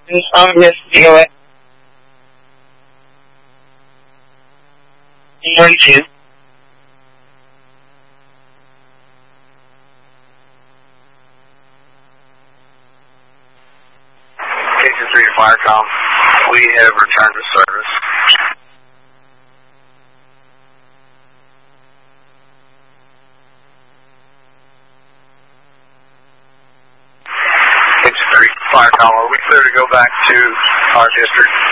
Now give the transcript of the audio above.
Yes, DOA. 1-2. Station 3 to Firecom. We have returned to service. Station 3 to Firecom. Are we clear to go back to our district?